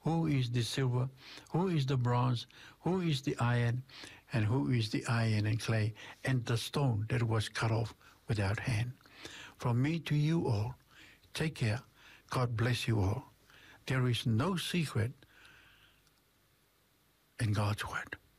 who is the silver, who is the bronze, who is the iron, and who is the iron and clay, and the stone that was cut off without hand. From me to you all, take care. God bless you all. There is no secret in God's word.